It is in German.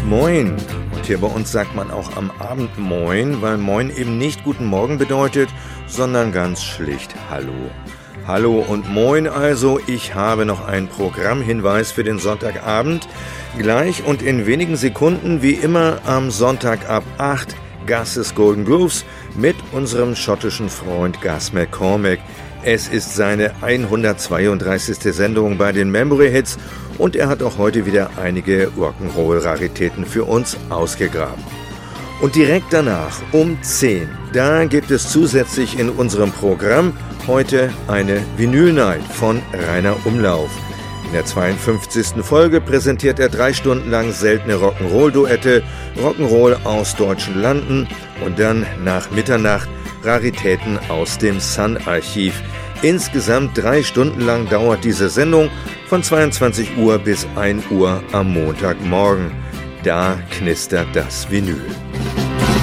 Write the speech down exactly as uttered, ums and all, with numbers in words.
Moin. Und hier bei uns sagt man auch am Abend Moin, weil Moin eben nicht Guten Morgen bedeutet, sondern ganz schlicht Hallo. Hallo und Moin also, ich habe noch einen Programmhinweis für den Sonntagabend. Gleich und in wenigen Sekunden, wie immer am Sonntag ab acht, Gus's Golden Grooves mit unserem schottischen Freund Gus McCormack. Es ist seine hundertzweiunddreißigste Sendung bei den Memory Hits und er hat auch heute wieder einige Rock'n'Roll-Raritäten für uns ausgegraben. Und direkt danach, um zehn, da gibt es zusätzlich in unserem Programm heute eine Vinyl-Night von Rainer Umlauf. In der zweiundfünfzigsten Folge präsentiert er drei Stunden lang seltene Rock'n'Roll-Duette, Rock'n'Roll aus deutschen Landen und dann nach Mitternacht Raritäten aus dem Sun-Archiv. Insgesamt drei Stunden lang dauert diese Sendung von zweiundzwanzig Uhr bis ein Uhr am Montagmorgen. Da knistert das Vinyl.